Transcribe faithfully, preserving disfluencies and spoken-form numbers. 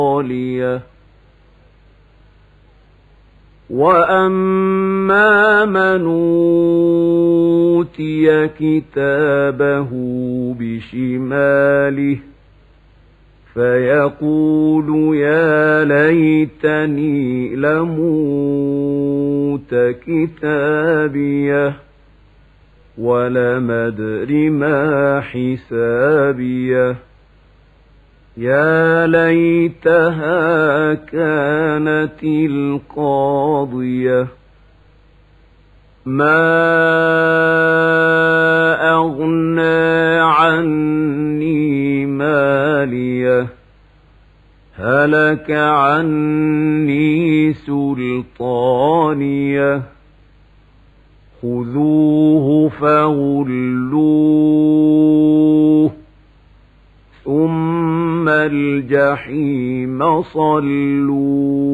خالية. وأما من أوتي كتابه بشماله فيقول يا ليتني لم أوت كتابيه ولم أدر ما حسابيه يا ليتها كانت القاضية ما أغنى عني ماليه هلك عني سلطانيه خذوه فغلوه ثم الجحيم صلوه